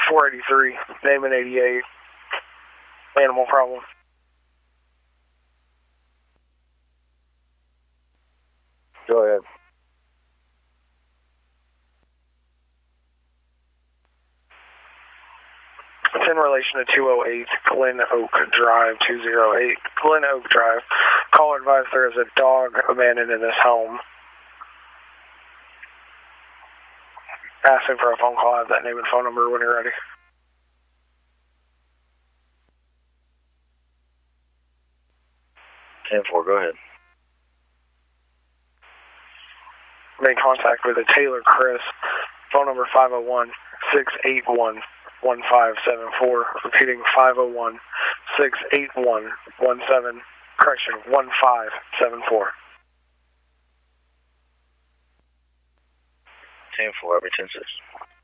483, name and 88, animal problem. Go ahead. It's in relation to 208 Glen Oak Drive, 208 Glen Oak Drive. Caller advised there is a dog abandoned in this home. Asking for a phone call. I have that name and phone number when you're ready. Go ahead. Made contact with a Taylor Chris. Phone number 501-681-1574. Repeating 501-681-1574. 10-4, every 10-6.